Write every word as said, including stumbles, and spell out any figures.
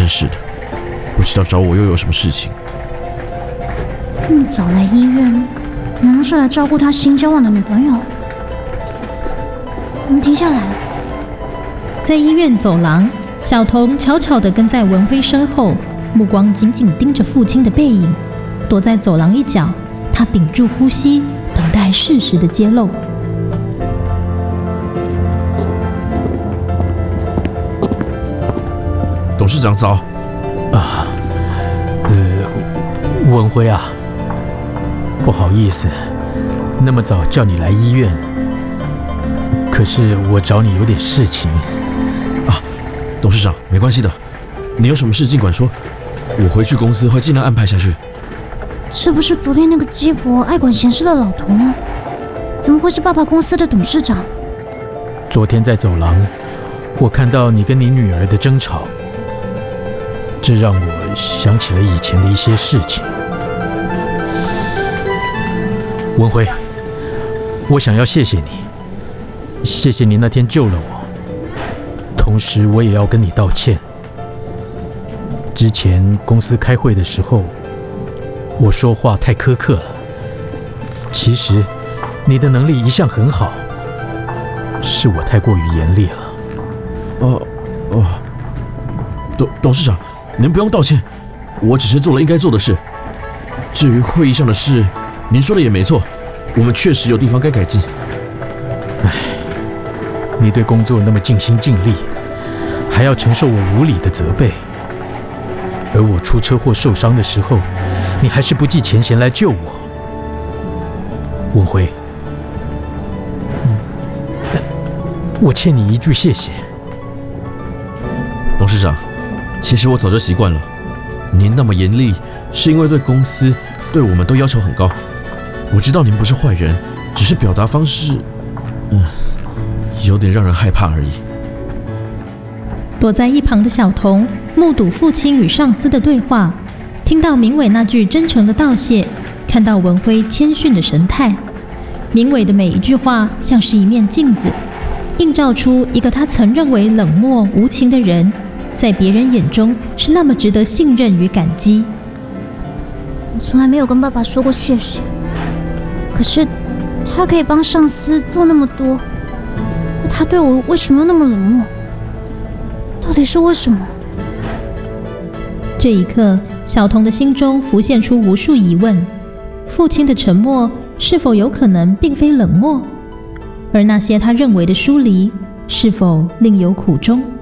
真是的，不知道找我又有什么事情。 这么早来医院，难道是来照顾他新交往的女朋友？怎么停下来了？ 在医院走廊，小童悄悄地跟在文辉身后，目光紧紧盯着父亲的背影。躲在走廊一角，他屏住呼吸，等待事实的揭露。 董事长早。 啊，呃，文辉啊，不好意思，那么早叫你来医院，可是我找你有点事情。 啊，董事长，没关系的，你有什么事尽管说，我回去公司会尽量安排下去。 这不是昨天那个鸡婆爱管闲事的老头吗？怎么会是爸爸公司的董事长？ 昨天在走廊，我看到你跟你女儿的争吵，这让我想起了以前的一些事情。文辉，我想要谢谢你，谢谢你那天救了我，同时我也要跟你道歉。之前公司开会的时候，我说话太苛刻了。其实你的能力一向很好，是我太过于严厉了。 哦哦，董董事长，您不用道歉，我只是做了应该做的事。至于会议上的事，您说的也没错，我们确实有地方该改进。 唉，你对工作那么尽心尽力，还要承受我无理的责备，而我出车祸受伤的时候，你还是不计前嫌来救我。文辉，嗯，我欠你一句谢谢。 董事长，其实我早就习惯了，您那么严厉，是因为对公司、对我们都要求很高。我知道您不是坏人，只是表达方式，嗯，有点让人害怕而已。 躲在一旁的小童目睹父亲与上司的对话，听到明伟那句真诚的道谢，看到文辉谦逊的神态，明伟的每一句话像是一面镜子，映照出一个他曾认为冷漠无情的人，在别人眼中是那么值得信任与感激。 我从来没有跟爸爸说过谢谢，可是他可以帮上司做那么多，他对我为什么又那么冷漠？到底是为什么？ 这一刻，小童的心中浮现出无数疑问：父亲的沉默是否有可能并非冷漠？而那些他认为的疏离，是否另有苦衷？